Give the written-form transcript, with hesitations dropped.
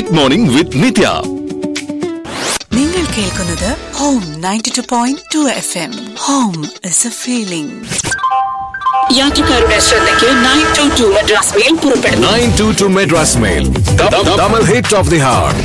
Good morning with Nitya. നിങ്ങൾ കേൾക്കുന്നത് home 92.2 FM. Home is a feeling. യാത്രക്കാരുടെ ശ്രദ്ധയ്ക്ക് 922 മദ്രാസ് മെയിൽ പുറപ്പെടുന്നു. 922 Madras Mail. Double hit of the heart.